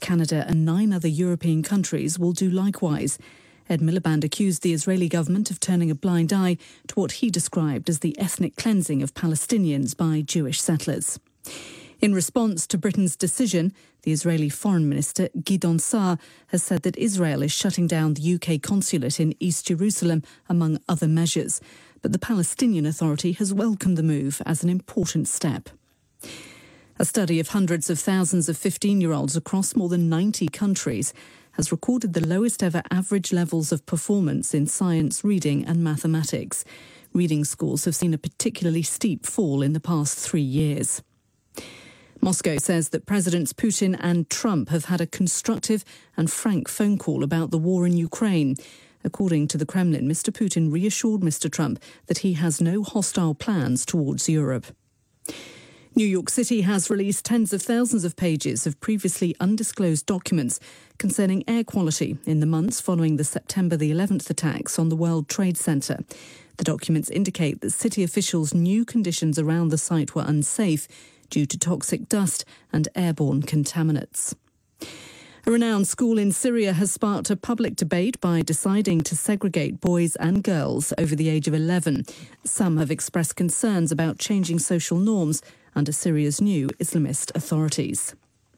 Canada and 9 other European countries will do likewise. Ed Miliband accused the Israeli government of turning a blind eye to what he described as the ethnic cleansing of Palestinians by Jewish settlers. In response to Britain's decision, the Israeli Foreign Minister Gideon Saar has said that Israel is shutting down the UK consulate in East Jerusalem, among other measures. But the Palestinian Authority has welcomed the move as an important step. A study of hundreds of thousands of 15-year-olds across more than 90 countries has recorded the lowest ever average levels of performance in science, reading and mathematics. Reading scores have seen a particularly steep fall in the past 3 years. Moscow says that Presidents Putin and Trump have had a constructive and frank phone call about the war in Ukraine. According to the Kremlin, Mr. Putin reassured Mr. Trump that he has no hostile plans towards Europe. New York City has released tens of thousands of pages of previously undisclosed documents concerning air quality in the months following the September the 11th attacks on the World Trade Center. The documents indicate that city officials knew conditions around the site were unsafe due to toxic dust and airborne contaminants. A renowned school in Syria has sparked a public debate by deciding to segregate boys and girls over the age of 11. Some have expressed concerns about changing social norms under Syria's new Islamist authorities.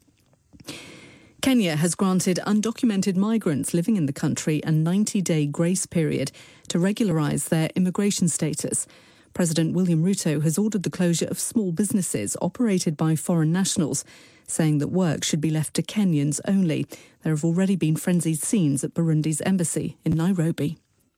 Kenya has granted undocumented migrants living in the country a 90-day grace period to regularise their immigration status. President William Ruto has ordered the closure of small businesses operated by foreign nationals, saying that work should be left to Kenyans only. There have already been frenzied scenes at Burundi's embassy in Nairobi.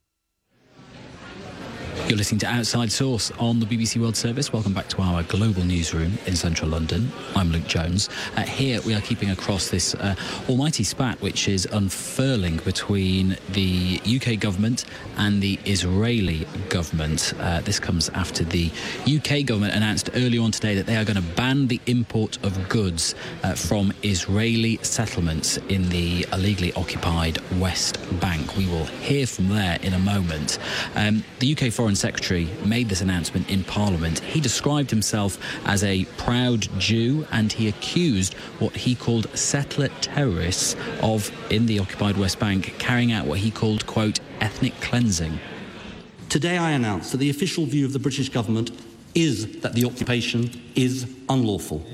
You're listening to Outside Source on the BBC World Service. Welcome back to our global newsroom in central London. I'm Luke Jones. Here we are keeping across this almighty spat which is unfurling between the UK government and the Israeli government. This comes after the UK government announced earlier on today that they are going to ban the import of goods from Israeli settlements in the illegally occupied West Bank. We will hear from there in a moment. The UK Foreign Secretary made this announcement in Parliament. He described himself as a proud Jew and he accused what he called settler terrorists of, in the occupied West Bank, carrying out what he called, quote, ethnic cleansing. Today I announce that the official view of the British government is that the occupation is unlawful.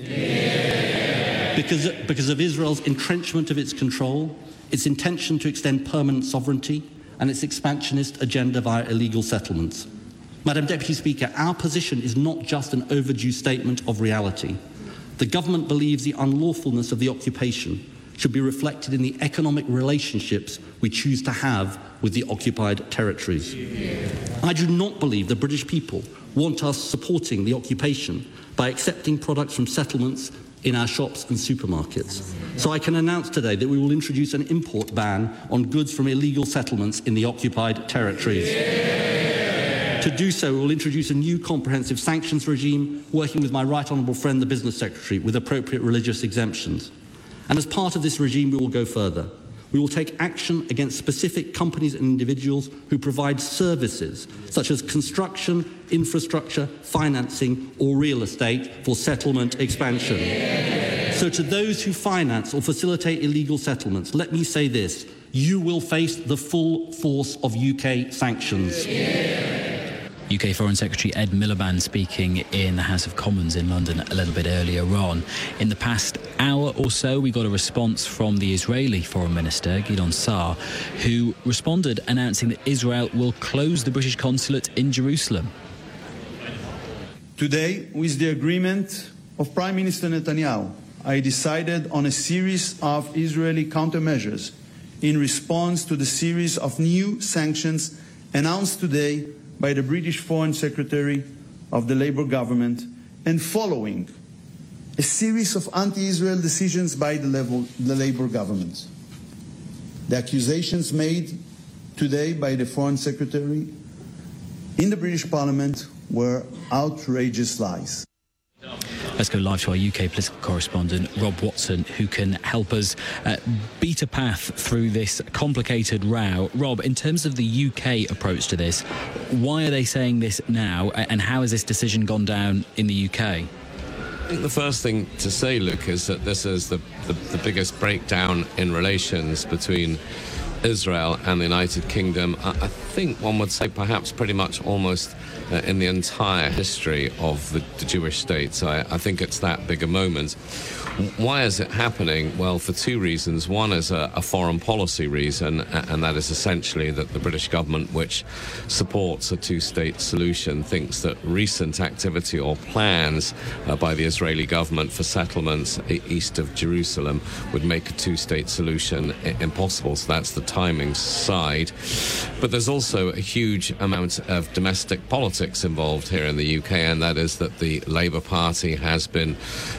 Yeah. Because of Israel's entrenchment of its control, its intention to extend permanent sovereignty, and its expansionist agenda via illegal settlements. Madam Deputy Speaker, our position is not just an overdue statement of reality. The government believes the unlawfulness of the occupation should be reflected in the economic relationships we choose to have with the occupied territories. I do not believe the British people want us supporting the occupation by accepting products from settlements in our shops and supermarkets. So I can announce today that we will introduce an import ban on goods from illegal settlements in the occupied territories. Yeah. To do so, we will introduce a new comprehensive sanctions regime, working with my right honourable friend, the Business Secretary, with appropriate religious exemptions. And as part of this regime, we will go further. We will take action against specific companies and individuals who provide services such as construction, infrastructure, financing or real estate for settlement expansion. Yeah. So to those who finance or facilitate illegal settlements, let me say this: you will face the full force of UK sanctions. Yeah. UK Foreign Secretary Ed Miliband speaking in the House of Commons in London a little bit earlier on. In the past hour or so, we got a response from the Israeli Foreign Minister, Gideon Saar, who responded announcing that Israel will close the British consulate in Jerusalem. Today, with the agreement of Prime Minister Netanyahu, I decided on a series of Israeli countermeasures in response to the series of new sanctions announced today by the British Foreign Secretary of the Labour government, and following a series of anti-Israel decisions by the Labour government. The accusations made today by the Foreign Secretary in the British Parliament were outrageous lies. Let's go live to our UK political correspondent, Rob Watson, who can help us beat a path through this complicated row. Rob, in terms of the UK approach to this, why are they saying this now, and how has this decision gone down in the UK? I think the first thing to say, Luke, is that this is the the biggest breakdown in relations between Israel and the United Kingdom, I think one would say perhaps pretty much almost in the entire history of the Jewish state. So I think it's that big a moment. Why is it happening? Well, for two reasons. One is a foreign policy reason, and that is essentially that the British government, which supports a two-state solution, thinks that recent activity or plans by the Israeli government for settlements east of Jerusalem would make a two-state solution impossible. So that's the timing side. But there's also a huge amount of domestic politics involved here in the UK, and that is that the Labour Party has been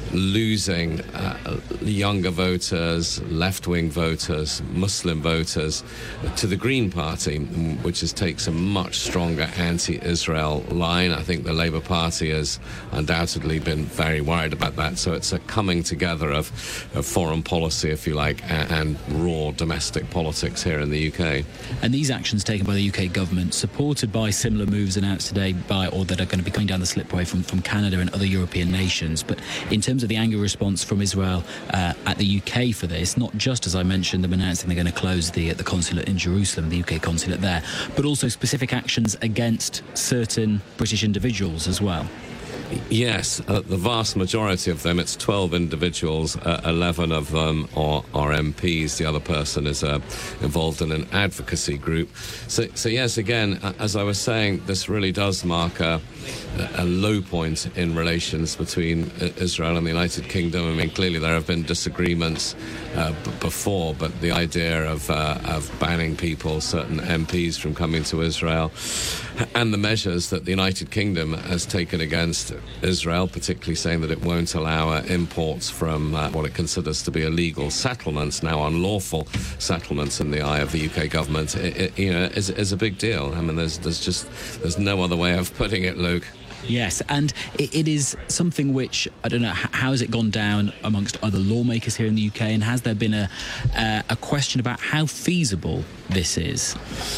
losing younger voters, left-wing voters, Muslim voters to the Green Party, which takes a much stronger anti-Israel line. I think the Labour Party has undoubtedly been very worried about that. So it's a coming together of foreign policy, if you like, and raw domestic politics here in the UK. And these actions taken by the UK government, supported by similar moves announced today or that are going to be coming down the slipway from Canada and other European nations. But in terms of the angry response from Israel at the UK for this, not just, as I mentioned, them announcing they're going to close the consulate in Jerusalem, the UK consulate there, but also specific actions against certain British individuals as well. Yes, the vast majority of them, it's 12 individuals, 11 of them are MPs. The other person is involved in an advocacy group. So yes, again, as I was saying, this really does mark a low point in relations between Israel and the United Kingdom. I mean, clearly there have been disagreements before, but the idea of banning people, certain MPs, from coming to Israel, and the measures that the United Kingdom has taken against Israel, particularly saying that it won't allow imports from what it considers to be illegal settlements, now unlawful settlements in the eye of the UK government, is a big deal. I mean, there's no other way of putting it, Luke. Yes, and it is something which, I don't know, how has it gone down amongst other lawmakers here in the UK, and has there been a question about how feasible this is?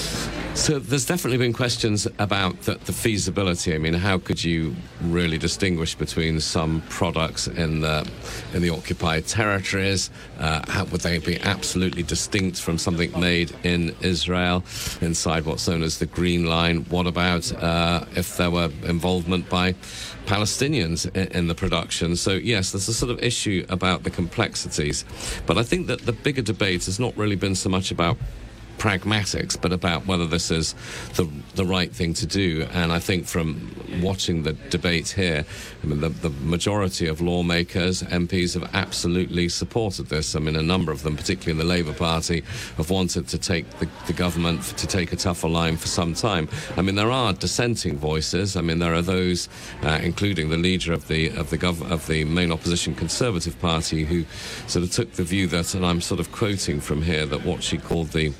So there's definitely been questions about the feasibility. I mean, how could you really distinguish between some products in the occupied territories? How would they be absolutely distinct from something made in Israel inside what's known as the Green Line? What about if there were involvement by Palestinians in the production? So yes, there's a sort of issue about the complexities. But I think that the bigger debate has not really been so much about pragmatics, but about whether this is the right thing to do. And I think from watching the debate here, I mean, the majority of lawmakers, MPs, have absolutely supported this. I mean, a number of them, particularly in the Labour Party, have wanted to take the government to take a tougher line for some time. I mean, there are dissenting voices. I mean, there are those, including the leader of the main opposition Conservative Party, who sort of took the view that, and I'm sort of quoting from here, that what she called the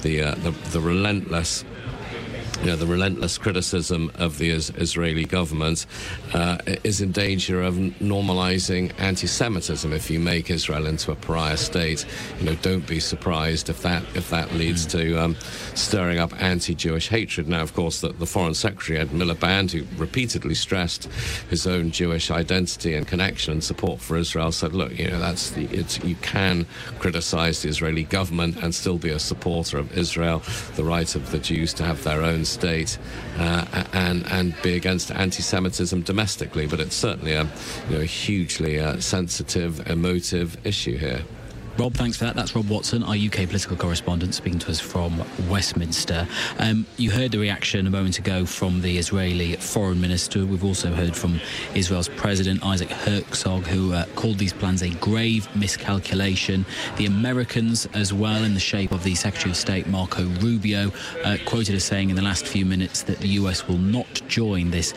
relentless the relentless criticism of the Israeli government is in danger of normalizing anti-Semitism if you make Israel into a pariah state. Don't be surprised if that leads to stirring up anti-Jewish hatred. Now, of course, the Foreign Secretary, Ed Miliband, who repeatedly stressed his own Jewish identity and connection and support for Israel, said, look, you can criticize the Israeli government and still be a supporter of Israel, the right of the Jews to have their own state, and be against anti-Semitism domestically. But it's certainly a hugely sensitive, emotive issue here. Rob, thanks for that. That's Rob Watson, our UK political correspondent, speaking to us from Westminster. You heard the reaction a moment ago from the Israeli foreign minister. We've also heard from Israel's president, Isaac Herzog, who called these plans a grave miscalculation. The Americans as well, in the shape of the Secretary of State, Marco Rubio, quoted as saying in the last few minutes that the US will not join this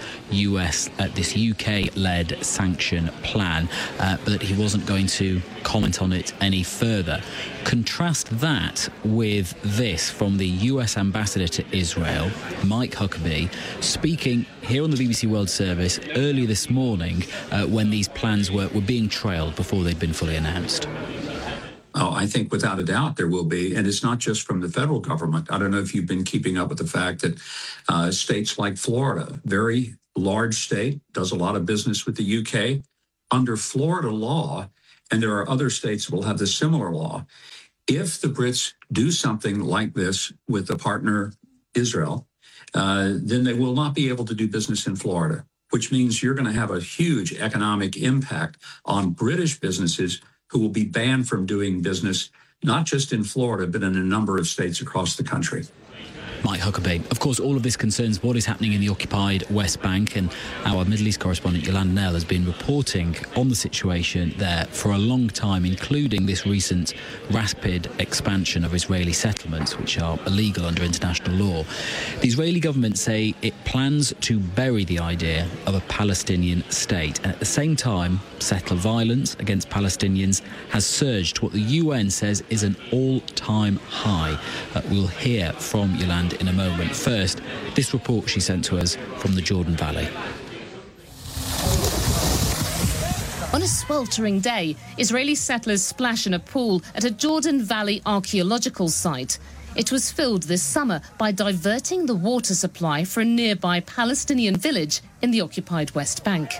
UK-led sanction plan, but that he wasn't going to comment on it any further. Contrast that with this from the US ambassador to Israel, Mike Huckabee, speaking here on the BBC World Service early this morning when these plans were being trailed before they'd been fully announced. Oh, I think without a doubt there will be. And it's not just from the federal government. I don't know if you've been keeping up with the fact that states like Florida, very large state, does a lot of business with the UK. Under Florida law, and there are other states that will have the similar law. If the Brits do something like this with the partner Israel, then they will not be able to do business in Florida, which means you're going to have a huge economic impact on British businesses who will be banned from doing business, not just in Florida, but in a number of states across the country. Mike Huckabee. Of course, all of this concerns what is happening in the occupied West Bank, and our Middle East correspondent Yolanda Nell has been reporting on the situation there for a long time, including this recent rapid expansion of Israeli settlements, which are illegal under international law. The Israeli government say it plans to bury the idea of a Palestinian state, and at the same time, settler violence against Palestinians has surged to what the UN says is an all-time high. We'll hear from Yolanda in a moment. First, this report she sent to us from the Jordan Valley. On a sweltering day, Israeli settlers splash in a pool at a Jordan Valley archaeological site. It was filled this summer by diverting the water supply for a nearby Palestinian village in the occupied West Bank.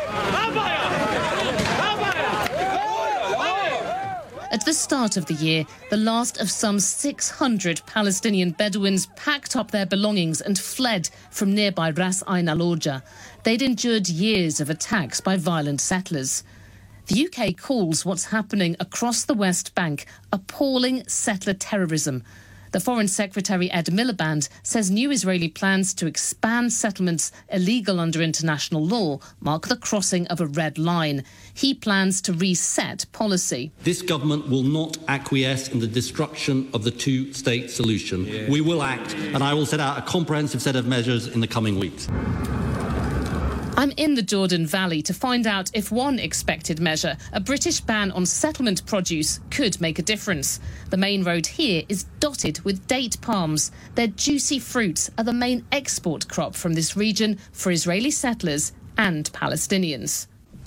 At the start of the year, the last of some 600 Palestinian Bedouins packed up their belongings and fled from nearby Ras Ain al-Orja. They'd endured years of attacks by violent settlers. The UK calls what's happening across the West Bank appalling settler terrorism. The Foreign Secretary Ed Miliband says new Israeli plans to expand settlements illegal under international law mark the crossing of a red line. He plans to reset policy. This government will not acquiesce in the destruction of the two-state solution. Yeah. We will act, and I will set out a comprehensive set of measures in the coming weeks. I'm in the Jordan Valley to find out if one expected measure, a British ban on settlement produce, could make a difference. The main road here is dotted with date palms. Their juicy fruits are the main export crop from this region for Israeli settlers and Palestinians.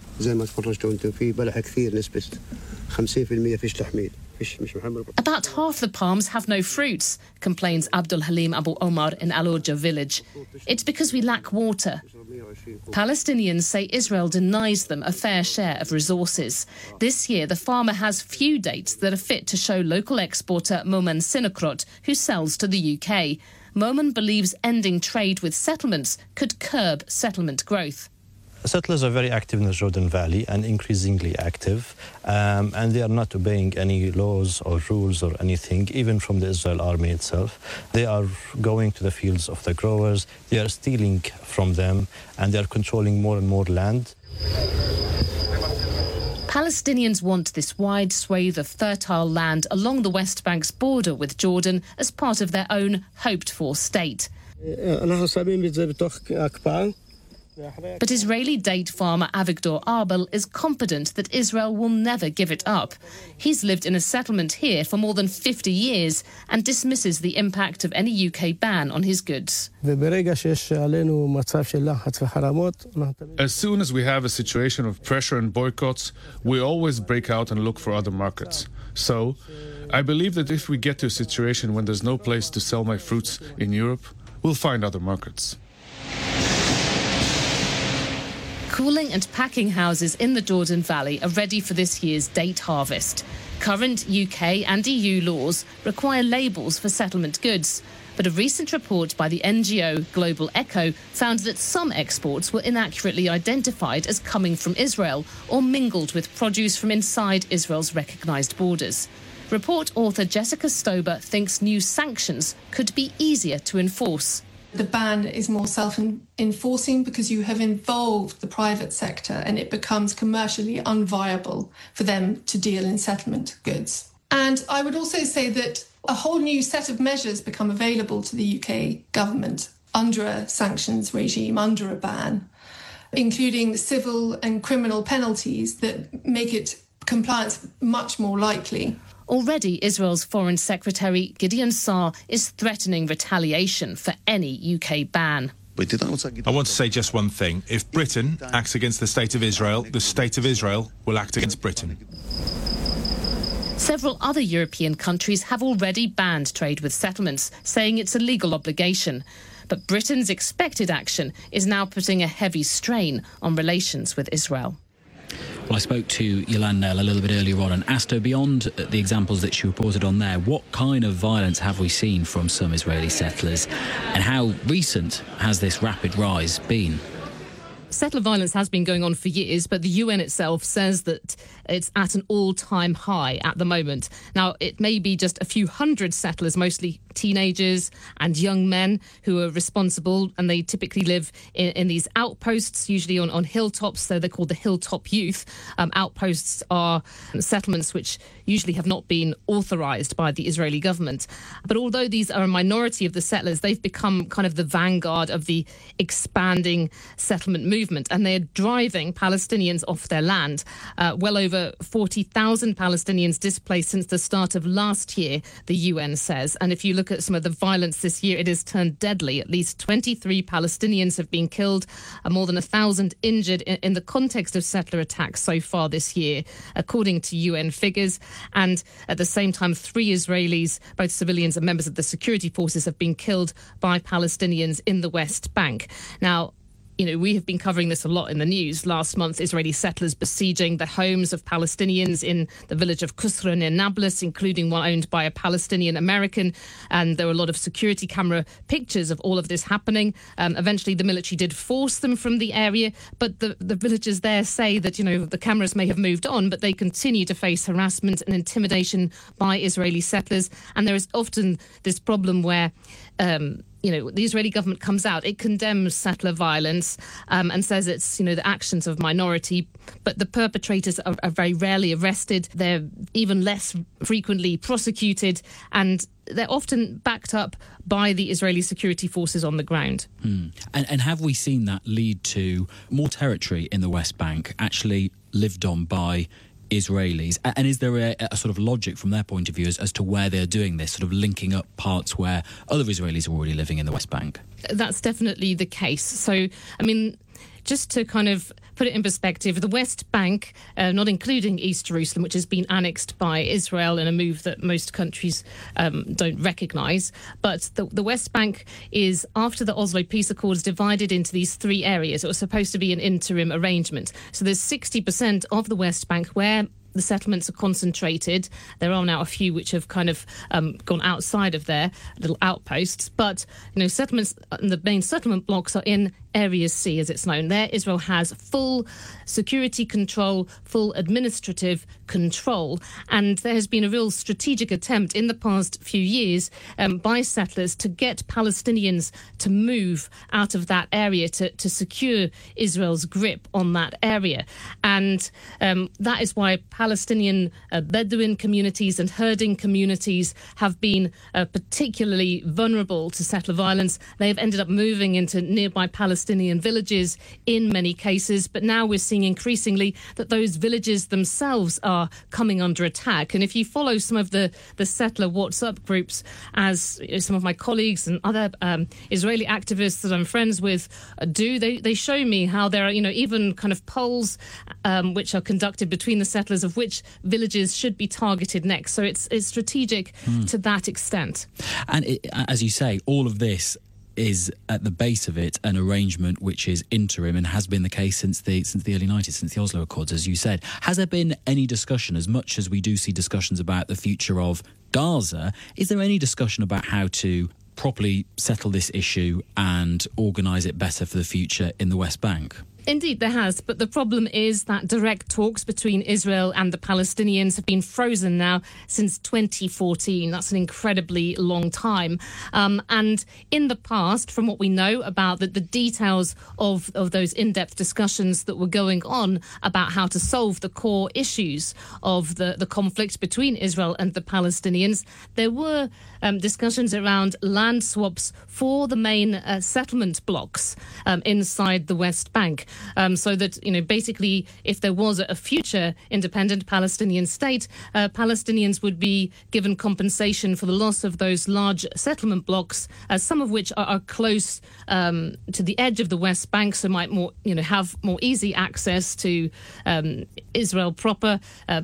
About half the palms have no fruits, complains Abdul Halim Abu Omar in Al-Orja village. It's because we lack water. Palestinians say Israel denies them a fair share of resources. This year, the farmer has few dates that are fit to show local exporter Momen Sinokrot, who sells to the UK. Momen believes ending trade with settlements could curb settlement growth. Settlers are very active in the Jordan Valley and increasingly active, and they are not obeying any laws or rules or anything, even from the Israel army itself. They are going to the fields of the growers, they are stealing from them, and they are controlling more and more land. Palestinians want this wide swathe of fertile land along the West Bank's border with Jordan as part of their own hoped-for state. But Israeli date farmer Avigdor Arbel is confident that Israel will never give it up. He's lived in a settlement here for more than 50 years and dismisses the impact of any UK ban on his goods. As soon as we have a situation of pressure and boycotts, we always break out and look for other markets. So, I believe that if we get to a situation when there's no place to sell my fruits in Europe, we'll find other markets. Cooling and packing houses in the Jordan Valley are ready for this year's date harvest. Current UK and EU laws require labels for settlement goods, but a recent report by the NGO Global Echo found that some exports were inaccurately identified as coming from Israel or mingled with produce from inside Israel's recognised borders. Report author Jessica Stober thinks new sanctions could be easier to enforce. The ban is more self-enforcing because you have involved the private sector and it becomes commercially unviable for them to deal in settlement goods. And I would also say that a whole new set of measures become available to the UK government under a sanctions regime, under a ban, including civil and criminal penalties that make it compliance much more likely. Already, Israel's Foreign Secretary Gideon Saar is threatening retaliation for any UK ban. I want to say just one thing. If Britain acts against the State of Israel will act against Britain. Several other European countries have already banned trade with settlements, saying it's a legal obligation. But Britain's expected action is now putting a heavy strain on relations with Israel. Well, I spoke to Yolande Knell a little bit earlier on and asked her, beyond the examples that she reported on there, what kind of violence have we seen from some Israeli settlers, and how recent has this rapid rise been? Settler violence has been going on for years, but the UN itself says that it's at an all-time high at the moment. Now, it may be just a few hundred settlers, mostly teenagers and young men, who are responsible, and they typically live in these outposts, usually on hilltops, so they're called the hilltop youth. Outposts are settlements which usually have not been authorised by the Israeli government. But although these are a minority of the settlers, they've become kind of the vanguard of the expanding settlement movement, and they're driving Palestinians off their land. Well over 40,000 Palestinians displaced since the start of last year, the UN says. And if you look at some of the violence this year, it has turned deadly. At least 23 Palestinians have been killed, more than 1,000 injured in the context of settler attacks so far this year, according to UN figures. And at the same time, 3 Israelis, both civilians and members of the security forces, have been killed by Palestinians in the West Bank. Now, you know, we have been covering this a lot in the news. Last month, Israeli settlers besieging the homes of Palestinians in the village of Kusra near Nablus, including one owned by a Palestinian American. And there were a lot of security camera pictures of all of this happening. Eventually, the military did force them from the area. But the villagers there say that, you know, the cameras may have moved on, but they continue to face harassment and intimidation by Israeli settlers. And there is often this problem where you know, the Israeli government comes out, it condemns settler violence and says it's, you know, the actions of minority, but the perpetrators are very rarely arrested. They're even less frequently prosecuted, and they're often backed up by the Israeli security forces on the ground. And have we seen that lead to more territory in the West Bank actually lived on by Israelis? And is there a sort of logic from their point of view as to where they're doing this, sort of linking up parts where other Israelis are already living in the West Bank? That's definitely the case. So, I mean, just to kind of put it in perspective, the West Bank, not including East Jerusalem, which has been annexed by Israel in a move that most countries don't recognise, but the West Bank is, after the Oslo Peace Accords, divided into these 3 areas. It was supposed to be an interim arrangement. So there's 60% of the West Bank where the settlements are concentrated. There are now a few which have kind of gone outside of their little outposts. But, you know, settlements, the main settlement blocks are in Area C, as it's known. There, Israel has full security control, full administrative control. And there has been a real strategic attempt in the past few years by settlers to get Palestinians to move out of that area, to secure Israel's grip on that area. And that is why Palestinian Bedouin communities and herding communities have been particularly vulnerable to settler violence. They've ended up moving into nearby Palestinian villages in many cases, but now we're seeing increasingly that those villages themselves are coming under attack. And if you follow some of the settler WhatsApp groups, as some of my colleagues and other Israeli activists that I'm friends with do, they show me how there are, you know, even kind of polls which are conducted between the settlers of which villages should be targeted next. So it's strategic to that extent. And as you say, all of this is at the base of it an arrangement which is interim and has been the case since the early 90s, since the Oslo Accords, as you said. Has there been any discussion, as much as we do see discussions about the future of Gaza, is there any discussion about how to properly settle this issue and organise it better for the future in the West Bank? Indeed, there has. But the problem is that direct talks between Israel and the Palestinians have been frozen now since 2014. That's an incredibly long time. And in the past, from what we know about the details of those in-depth discussions that were going on about how to solve the core issues of the conflict between Israel and the Palestinians, there were discussions around land swaps for the main settlement blocks inside the West Bank. So that, you know, basically, if there was a future independent Palestinian state, Palestinians would be given compensation for the loss of those large settlement blocks, some of which are close to the edge of the West Bank, so might have more easy access to Israel proper,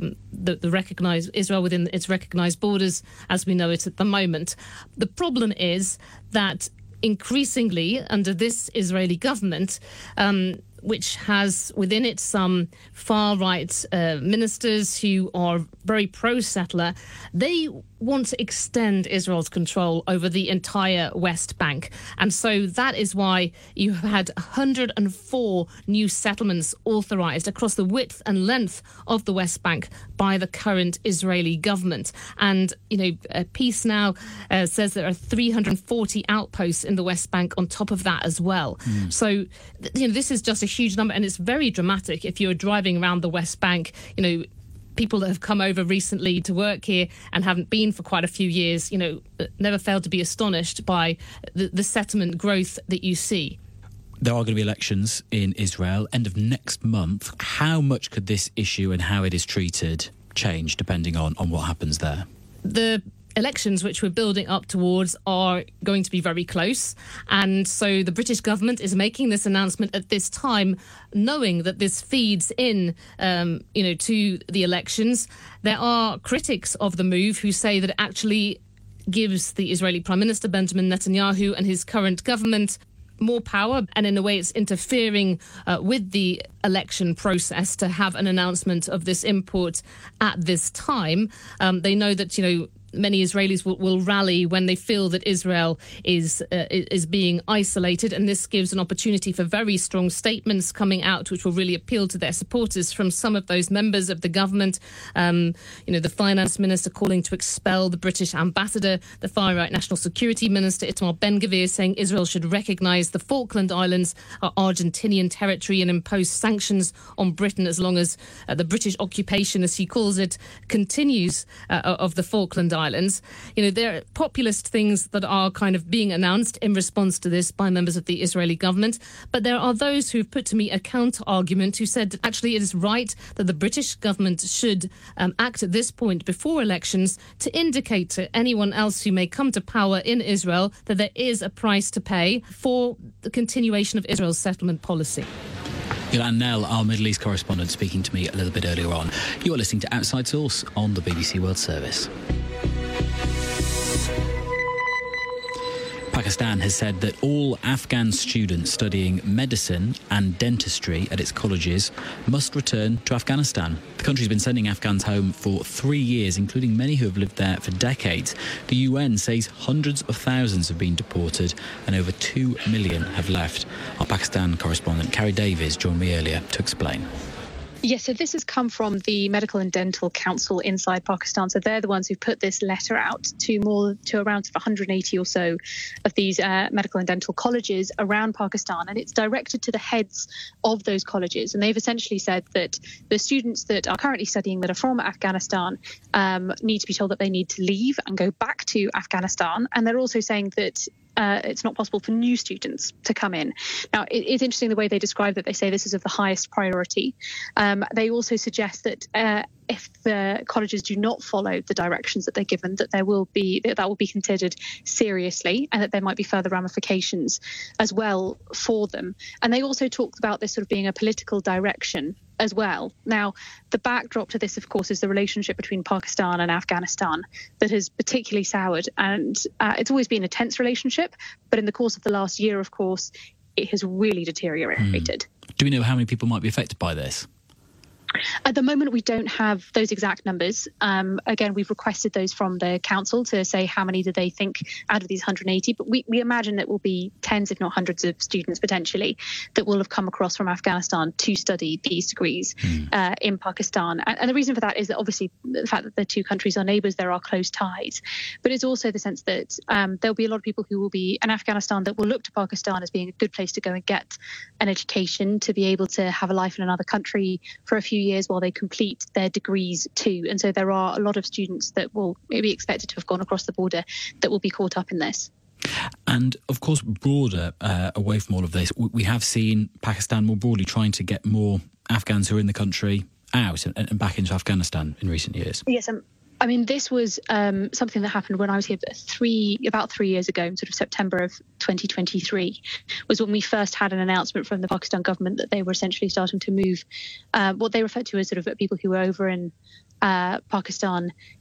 the recognised Israel within its recognised borders as we know it at the moment. The problem is that increasingly, under this Israeli government, which has within it some far-right ministers who are very pro-settler. They want to extend Israel's control over the entire West Bank. And so that is why you have had 104 new settlements authorized across the width and length of the West Bank by the current Israeli government. And, Peace Now says there are 340 outposts in the West Bank on top of that as well. So, this is just a huge number, and it's very dramatic if you're driving around the West Bank, people that have come over recently to work here and haven't been for quite a few years, never fail to be astonished by the settlement growth that you see. There are going to be elections in Israel end of next month. How much could this issue and how it is treated change depending on what happens there? The elections which we're building up towards are going to be very close, and so the British government is making this announcement at this time, knowing that this feeds in to the elections. There are critics of the move who say that it actually gives the Israeli Prime Minister Benjamin Netanyahu and his current government more power, and in a way it's interfering with the election process to have an announcement of this import at this time. They know that many Israelis will rally when they feel that Israel is being isolated, and this gives an opportunity for very strong statements coming out which will really appeal to their supporters from some of those members of the government. The finance minister calling to expel the British ambassador, the far-right national security minister Itamar Ben-Gvir saying Israel should recognise the Falkland Islands are Argentinian territory and impose sanctions on Britain as long as the British occupation, as he calls it, continues of the Falkland Islands. There are populist things that are kind of being announced in response to this by members of the Israeli government. But there are those who've put to me a counter-argument who said that actually it is right that the British government should act at this point before elections to indicate to anyone else who may come to power in Israel that there is a price to pay for the continuation of Israel's settlement policy. Ilan Nell, our Middle East correspondent, speaking to me a little bit earlier on. You are listening to Outside Source on the BBC World Service. Pakistan has said that all Afghan students studying medicine and dentistry at its colleges must return to Afghanistan. The country's been sending Afghans home for 3 years, including many who have lived there for decades. The UN says hundreds of thousands have been deported and over 2 million have left. Our Pakistan correspondent, Carrie Davies, joined me earlier to explain. Yes, so this has come from the Medical and Dental Council inside Pakistan. So they're the ones who put this letter out to around 180 or so of these medical and dental colleges around Pakistan. And it's directed to the heads of those colleges. And they've essentially said that the students that are currently studying that are from Afghanistan need to be told that they need to leave and go back to Afghanistan. And they're also saying that it's not possible for new students to come in. Now, it's interesting the way they describe that. They say this is of the highest priority. They also suggest that if the colleges do not follow the directions that they're given, that that will be considered seriously, and that there might be further ramifications as well for them. And they also talked about this sort of being a political direction as well. Now, the backdrop to this, of course, is the relationship between Pakistan and Afghanistan that has particularly soured. And it's always been a tense relationship, but in the course of the last year, of course, it has really deteriorated. Do we know how many people might be affected by this? At the moment, we don't have those exact numbers. Again, we've requested those from the council to say how many do they think out of these 180. But we imagine it will be tens, if not hundreds of students potentially that will have come across from Afghanistan to study these degrees in Pakistan. And the reason for that is that obviously the fact that the two countries are neighbours, there are close ties. But it's also the sense that there'll be a lot of people who will be in Afghanistan that will look to Pakistan as being a good place to go and get an education, to be able to have a life in another country for a few years while they complete their degrees too. And so there are a lot of students that will maybe expected to have gone across the border that will be caught up in this. And of course, broader, away from all of this, we have seen Pakistan more broadly trying to get more Afghans who are in the country out and back into Afghanistan in recent years. Yes, I mean, this was something that happened when I was here about 3 years ago, in sort of September of 2023, was when we first had an announcement from the Pakistan government that they were essentially starting to move what they referred to as sort of people who were over in Pakistan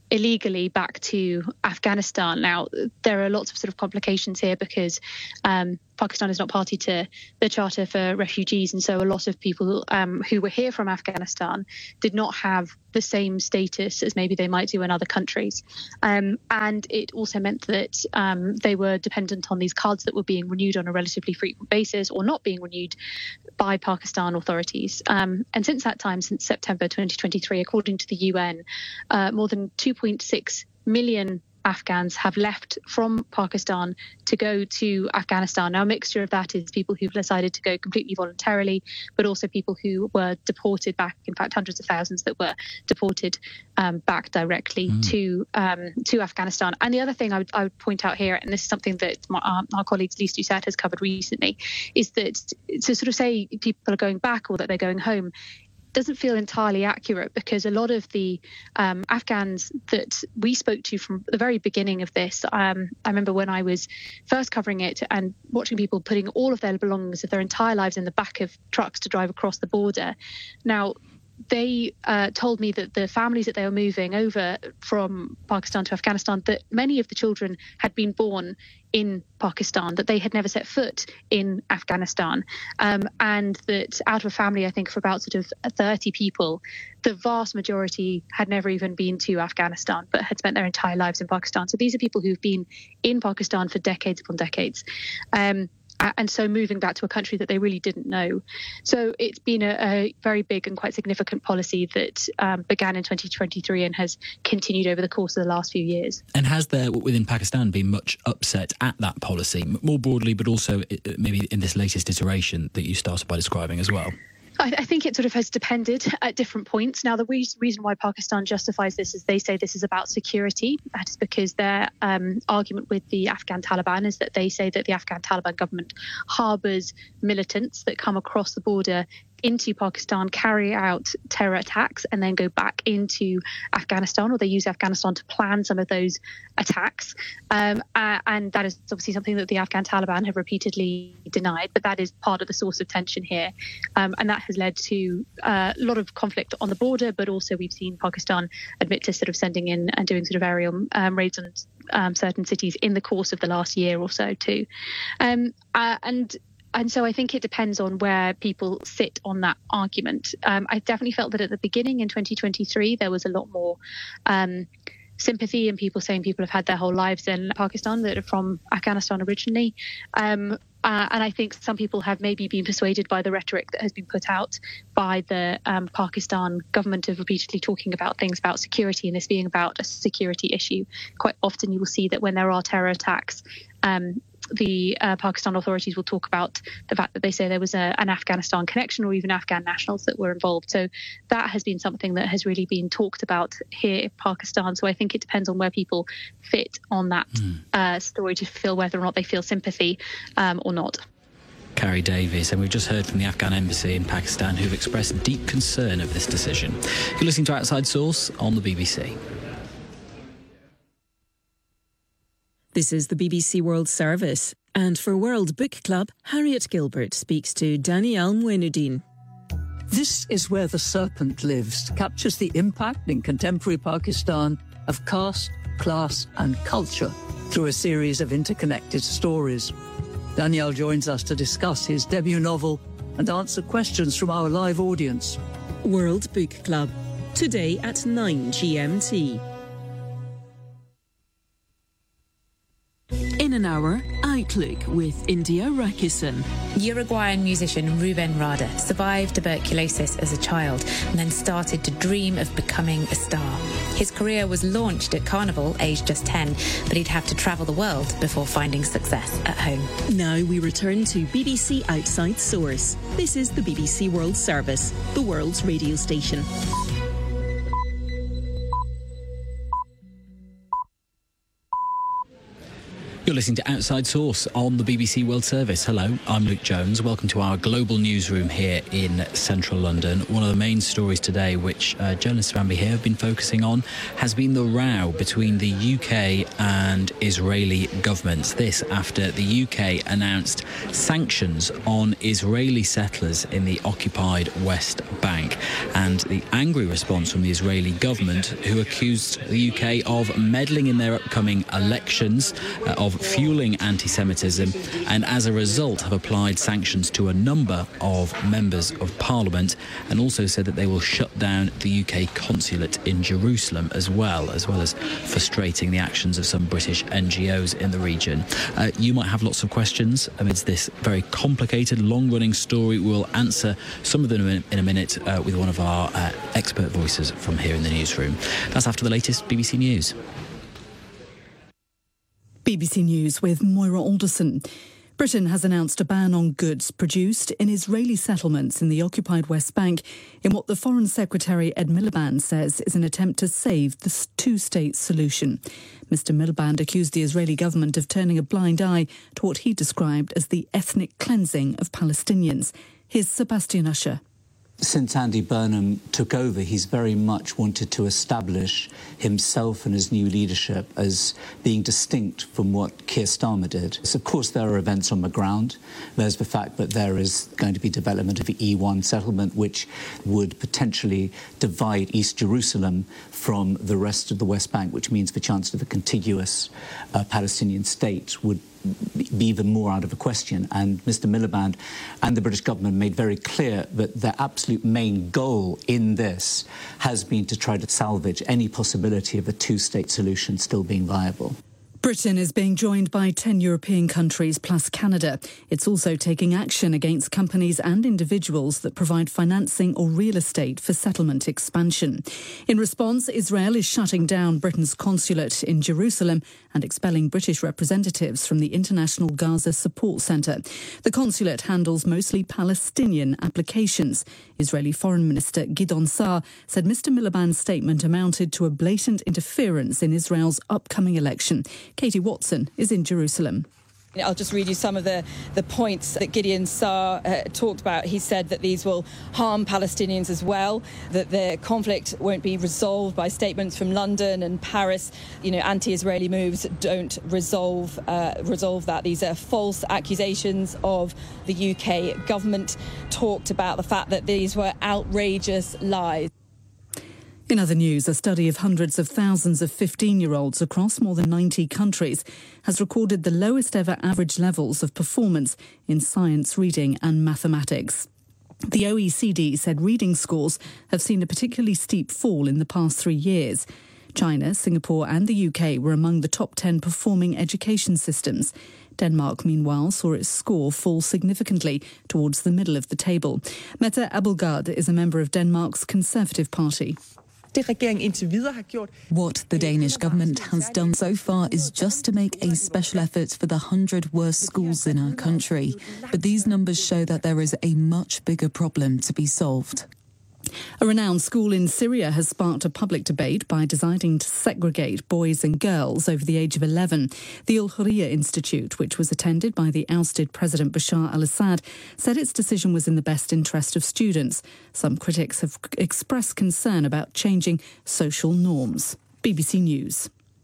illegally back to Afghanistan. Now, there are lots of sort of complications here because Pakistan is not party to the Charter for Refugees, and so a lot of people who were here from Afghanistan did not have the same status as maybe they might do in other countries. And it also meant that they were dependent on these cards that were being renewed on a relatively frequent basis or not being renewed by Pakistan authorities. And since that time, since September 2023, according to the UN, more than 2.6 million Afghans have left from Pakistan to go to Afghanistan. Now, a mixture of that is people who've decided to go completely voluntarily, but also people who were deported back, in fact, hundreds of thousands that were deported back directly to Afghanistan. And the other thing I would point out here, and this is something that our colleague Lise Doucet has covered recently, is that to sort of say people are going back or that they're going home doesn't feel entirely accurate, because a lot of the Afghans that we spoke to from the very beginning of this, I remember when I was first covering it and watching people putting all of their belongings of their entire lives in the back of trucks to drive across the border. Now, they told me that the families that they were moving over from Pakistan to Afghanistan, that many of the children had been born in Pakistan, that they had never set foot in Afghanistan, and that out of a family, I think, for about sort of 30 people, the vast majority had never even been to Afghanistan, but had spent their entire lives in Pakistan. So these are people who've been in Pakistan for decades upon decades. And so moving back to a country that they really didn't know. So it's been a very big and quite significant policy that began in 2023 and has continued over the course of the last few years. And has there, within Pakistan, been much upset at that policy, more broadly, but also maybe in this latest iteration that you started by describing as well? I think it sort of has depended at different points. Now, the reason why Pakistan justifies this is they say this is about security. That is because their argument with the Afghan Taliban is that they say that the Afghan Taliban government harbours militants that come across the border into Pakistan, carry out terror attacks, and then go back into Afghanistan, or they use Afghanistan to plan some of those attacks. And that is obviously something that the Afghan Taliban have repeatedly denied, but that is part of the source of tension here. And that has led to a lot of conflict on the border, but also we've seen Pakistan admit to sort of sending in and doing sort of aerial raids on certain cities in the course of the last year or so too. And so I think it depends on where people sit on that argument. I definitely felt that at the beginning in 2023, there was a lot more sympathy and people saying people have had their whole lives in Pakistan that are from Afghanistan originally. And I think some people have maybe been persuaded by the rhetoric that has been put out by the Pakistan government of repeatedly talking about things about security and this being about a security issue. Quite often you will see that when there are terror attacks, the Pakistan authorities will talk about the fact that they say there was an Afghanistan connection or even Afghan nationals that were involved. So that has been something that has really been talked about here in Pakistan. So I think it depends on where people fit on that story to feel whether or not they feel sympathy or not. Carrie Davies, and we've just heard from the Afghan embassy in Pakistan who've expressed deep concern of this decision. You're listening to Outside Source on the BBC. This is the BBC World Service, and for World Book Club, Harriet Gilbert speaks to Danielle Mouinudine. This is Where the Serpent Lives captures the impact in contemporary Pakistan of caste, class and culture through a series of interconnected stories. Danielle joins us to discuss his debut novel and answer questions from our live audience. World Book Club, today at 9 GMT. In an hour, Outlook with India Rakusan. Uruguayan musician Ruben Rada survived tuberculosis as a child and then started to dream of becoming a star. His career was launched at Carnival, aged just 10, but he'd have to travel the world before finding success at home. Now we return to BBC Outside Source. This is the BBC World Service, the world's radio station. You're listening to Outside Source on the BBC World Service. Hello, I'm Luke Jones. Welcome to our global newsroom here in central London. One of the main stories today, which journalists around me here have been focusing on, has been the row between the UK and Israeli governments. This after the UK announced sanctions on Israeli settlers in the occupied West Bank, and the angry response from the Israeli government, who accused the UK of meddling in their upcoming elections, of fueling anti-Semitism, and as a result have applied sanctions to a number of members of Parliament, and also said that they will shut down the UK consulate in Jerusalem as well as frustrating the actions of some British NGOs in the region. You might have lots of questions amidst this very complicated, long-running story. We'll answer some of them in a minute with one of our expert voices from here in the newsroom. That's after the latest BBC News. BBC News with Moira Alderson. Britain has announced a ban on goods produced in Israeli settlements in the occupied West Bank in what the Foreign Secretary Ed Miliband says is an attempt to save the two-state solution. Mr Miliband accused the Israeli government of turning a blind eye to what he described as the ethnic cleansing of Palestinians. Here's Sebastian Usher. Since Andy Burnham took over, he's very much wanted to establish himself and his new leadership as being distinct from what Keir Starmer did. So, of course, there are events on the ground. There's the fact that there is going to be development of the E1 settlement, which would potentially divide East Jerusalem from the rest of the West Bank, which means the chance of a contiguous Palestinian state would be even more out of the question. And Mr Miliband and the British government made very clear that their absolute main goal in this has been to try to salvage any possibility of a two-state solution still being viable. Britain is being joined by 10 European countries plus Canada. It's also taking action against companies and individuals that provide financing or real estate for settlement expansion. In response, Israel is shutting down Britain's consulate in Jerusalem and expelling British representatives from the International Gaza Support Centre. The consulate handles mostly Palestinian applications. Israeli Foreign Minister Gideon Saar said Mr Miliband's statement amounted to a blatant interference in Israel's upcoming election. Katie Watson is in Jerusalem. I'll just read you some of the points that Gideon Saar talked about. He said that these will harm Palestinians as well, that the conflict won't be resolved by statements from London and Paris. Anti-Israeli moves don't resolve that. These are false accusations of the UK government. Talked about the fact that these were outrageous lies. In other news, a study of hundreds of thousands of 15-year-olds across more than 90 countries has recorded the lowest ever average levels of performance in science, reading and mathematics. The OECD said reading scores have seen a particularly steep fall in the past 3 years. China, Singapore and the UK were among the top 10 performing education systems. Denmark, meanwhile, saw its score fall significantly towards the middle of the table. Mette Abildgaard is a member of Denmark's Conservative Party. What the Danish government has done so far is just to make a special effort for the 100 worst schools in our country. But these numbers show that there is a much bigger problem to be solved. A renowned school in Syria has sparked a public debate by deciding to segregate boys and girls over the age of 11. The Al Hurriya Institute, which was attended by the ousted President Bashar al-Assad, said its decision was in the best interest of students. Some critics have expressed concern about changing social norms. BBC News.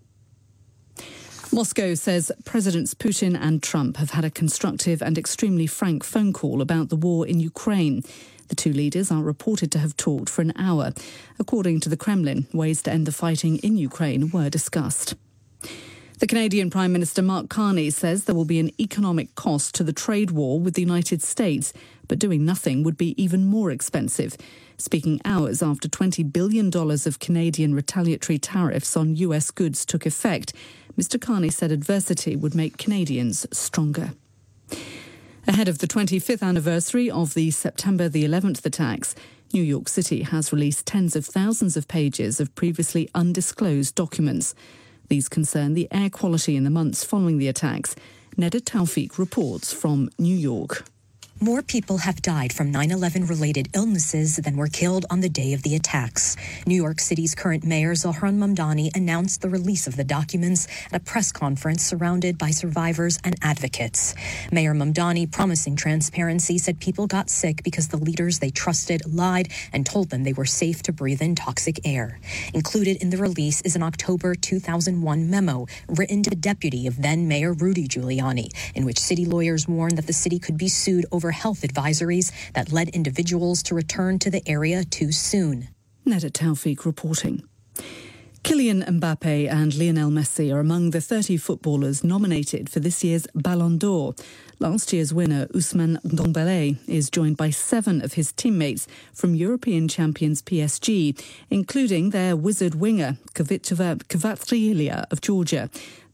Moscow says Presidents Putin and Trump have had a constructive and extremely frank phone call about the war in Ukraine. The two leaders are reported to have talked for an hour. According to the Kremlin, ways to end the fighting in Ukraine were discussed. The Canadian Prime Minister Mark Carney says there will be an economic cost to the trade war with the United States, but doing nothing would be even more expensive. Speaking hours after $20 billion of Canadian retaliatory tariffs on US goods took effect, Mr Carney said adversity would make Canadians stronger. Ahead of the 25th anniversary of the September the 11th attacks, New York City has released tens of thousands of pages of previously undisclosed documents. These concern the air quality in the months following the attacks. Neda Tawfiq reports from New York. More people have died from 9/11-related illnesses than were killed on the day of the attacks. New York City's current mayor, Zohran Mamdani, announced the release of the documents at a press conference surrounded by survivors and advocates. Mayor Mamdani, promising transparency, said people got sick because the leaders they trusted lied and told them they were safe to breathe in toxic air. Included in the release is an October 2001 memo written to the deputy of then-Mayor Rudy Giuliani, in which city lawyers warned that the city could be sued over health advisories that led individuals to return to the area too soon. Neda Tawfiq reporting. Kylian Mbappe and Lionel Messi are among the 30 footballers nominated for this year's Ballon d'Or. Last year's winner, Ousmane Dembélé, is joined by 7 of his teammates from European champions PSG, including their wizard winger, Kvaratskhelia of Georgia.